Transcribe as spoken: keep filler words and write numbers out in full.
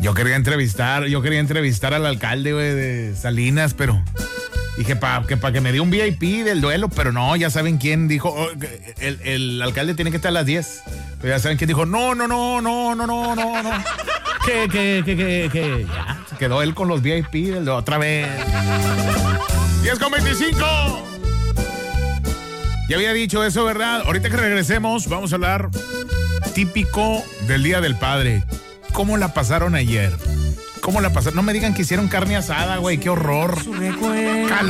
Yo quería entrevistar, yo quería entrevistar al alcalde, güey, de Salinas, pero dije para que, pa que me dé un V I P del duelo, pero no, ya saben quién dijo, oh, el, el alcalde tiene que estar a las diez. Pero ya saben quién dijo, no, no, no, no, no, no, no, no. Que, que, que, que, que, ya, se quedó él con los V I P del duelo otra vez. diez con veinticinco. Ya había dicho eso, ¿verdad? Ahorita que regresemos, vamos a hablar típico del Día del Padre. ¿Cómo la pasaron ayer? ¿Cómo la pasaron? No me digan que hicieron carne asada, güey, qué horror. Calma.